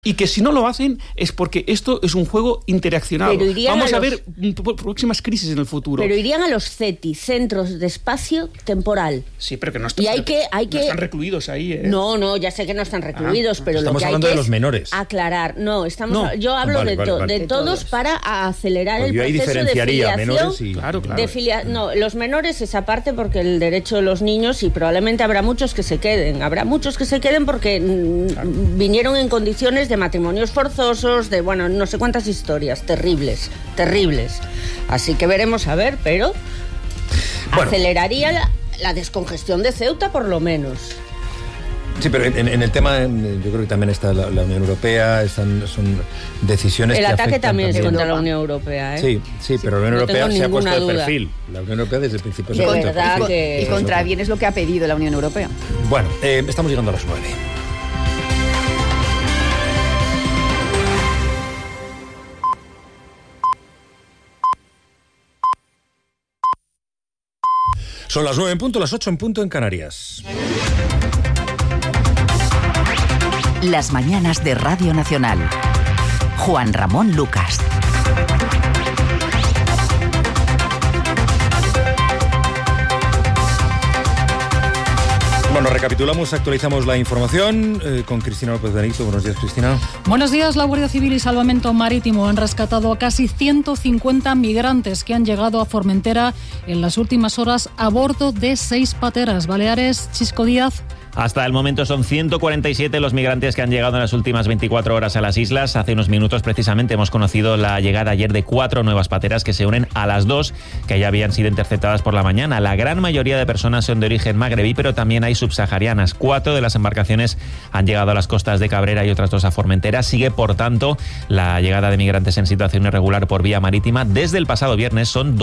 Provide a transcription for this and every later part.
Y que si no lo hacen es porque esto es un juego interaccionado. Vamos a ver próximas crisis en el futuro. Pero irían a los CETI, Centros de Espacio Temporal. Sí, pero que no están, no están recluidos ahí. No, ya sé que no están recluidos, pero estamos lo que hablando hay de los menores. Aclarar. Yo hablo de todos para acelerar el proceso de filiación. Menores y... Claro. No, los menores esa parte porque el derecho de los niños, y probablemente habrá muchos que se queden. Habrá muchos que se queden porque vinieron en condiciones de matrimonios forzosos, de no sé cuántas historias terribles. Así que veremos a ver, pero aceleraría la descongestión de Ceuta por lo menos. Sí, pero en el tema yo creo que también está la Unión Europea, son decisiones que afectan. El ataque también es contra la Unión Europea, ¿eh? Sí, pero la Unión Europea se ha puesto de perfil. La Unión Europea desde el principio se ha puesto de perfil. Y contra bien es lo que ha pedido la Unión Europea. Bueno, estamos llegando a las 9. Son las 9 en punto, las 8 en punto en Canarias. Las mañanas de Radio Nacional. Juan Ramón Lucas. Bueno, recapitulamos, actualizamos la información con Cristina López Benito. Buenos días, Cristina. Buenos días. La Guardia Civil y Salvamento Marítimo han rescatado a casi 150 migrantes que han llegado a Formentera en las últimas horas a bordo de 6 pateras. Baleares, Chisco Díaz. Hasta el momento son 147 los migrantes que han llegado en las últimas 24 horas a las islas. Hace unos minutos precisamente hemos conocido la llegada ayer de 4 nuevas pateras que se unen a las 2 que ya habían sido interceptadas por la mañana. La gran mayoría de personas son de origen magrebí, pero también hay subsaharianas. 4 de las embarcaciones han llegado a las costas de Cabrera y otras 2 a Formentera. Sigue, por tanto, la llegada de migrantes en situación irregular por vía marítima. Desde el pasado viernes son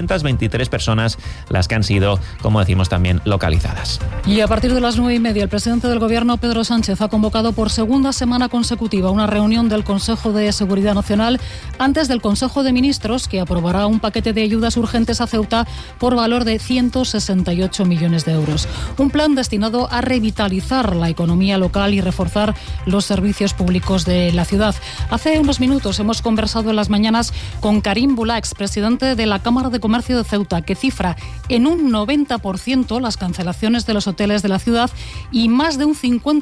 223 personas las que han sido, como decimos, también localizadas. Y a partir de las 9:30, el presidente del Gobierno, Pedro Sánchez, ha convocado por segunda semana consecutiva una reunión del Consejo de Seguridad Nacional antes del Consejo de Ministros, que aprobará un paquete de ayudas urgentes a Ceuta por valor de 168 millones de euros. Un plan destinado a revitalizar la economía local y reforzar los servicios públicos de la ciudad. Hace unos minutos hemos conversado en las mañanas con Karim Bulax, presidente de la Cámara de Comercio de Ceuta, que cifra en un 90% las cancelaciones de los hoteles de la ciudad y más de un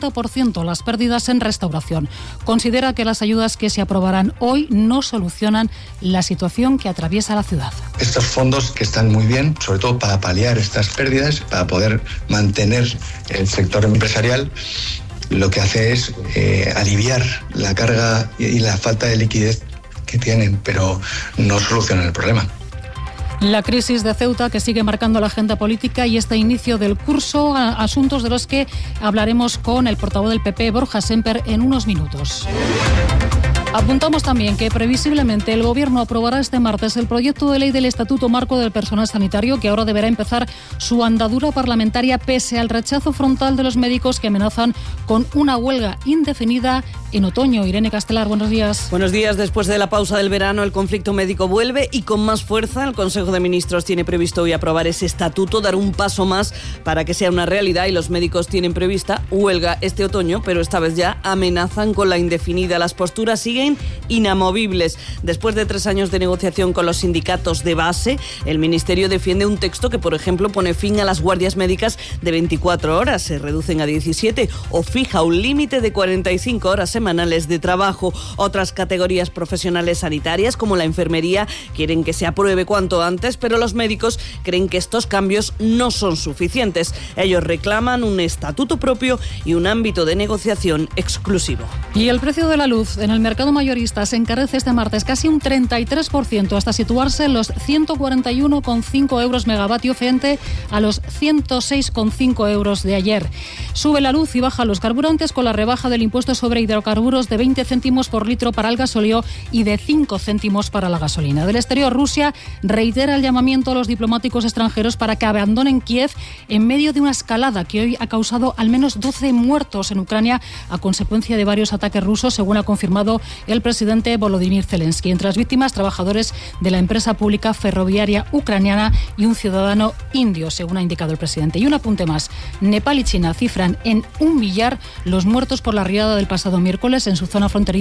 50% las pérdidas en restauración. Considera que las ayudas que se aprobarán hoy no solucionan la situación que atraviesa la ciudad. Estos fondos que están muy bien, sobre todo para paliar estas pérdidas, para poder mantener el sector empresarial, lo que hace es aliviar la carga y la falta de liquidez que tienen, pero no solucionan el problema. La crisis de Ceuta, que sigue marcando la agenda política, y este inicio del curso, asuntos de los que hablaremos con el portavoz del PP, Borja Semper, en unos minutos. Apuntamos también que previsiblemente el Gobierno aprobará este martes el proyecto de ley del Estatuto Marco del Personal Sanitario, que ahora deberá empezar su andadura parlamentaria pese al rechazo frontal de los médicos que amenazan con una huelga indefinida en otoño. Irene Castelar, buenos días. Buenos días. Después de la pausa del verano, el conflicto médico vuelve y con más fuerza. El Consejo de Ministros tiene previsto hoy aprobar ese estatuto, dar un paso más para que sea una realidad, y los médicos tienen prevista huelga este otoño, pero esta vez ya amenazan con la indefinida. Las posturas siguen inamovibles. Después de 3 años de negociación con los sindicatos de base, el Ministerio defiende un texto que, por ejemplo, pone fin a las guardias médicas de 24 horas, se reducen a 17, o fija un límite de 45 horas semanales de trabajo. Otras categorías profesionales sanitarias, como la enfermería, quieren que se apruebe cuanto antes, pero los médicos creen que estos cambios no son suficientes. Ellos reclaman un estatuto propio y un ámbito de negociación exclusivo. Y el precio de la luz en el mercado mayorista se encarece este martes casi un 33%, hasta situarse en los 141,5 euros megavatio frente a los 106,5 euros de ayer. Sube la luz y baja los carburantes con la rebaja del impuesto sobre hidrocarburos de 20 céntimos por litro para el gasóleo y de 5 céntimos para la gasolina. Del exterior, Rusia reitera el llamamiento a los diplomáticos extranjeros para que abandonen Kiev en medio de una escalada que hoy ha causado al menos 12 muertos en Ucrania a consecuencia de varios ataques rusos, según ha confirmado el presidente Volodymyr Zelensky. Entre las víctimas, trabajadores de la empresa pública ferroviaria ucraniana y un ciudadano indio, según ha indicado el presidente. Y un apunte más. Nepal y China cifran en 1 millar los muertos por la riada del pasado miércoles en su zona fronteriza